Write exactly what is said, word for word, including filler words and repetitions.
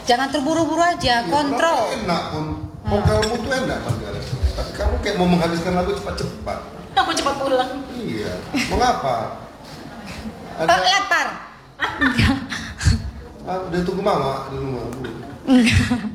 Jangan terburu-buru aja, Iya, kontrol. Enak pun, vokalmu tuh enak Bangga. Tapi kamu kayak mau menghabiskan lagu cepat-cepat. Aku cepat pulang. Iya, mengapa? Ada... Oh, lapar. Ah, udah tunggu mama di rumah. Enggak.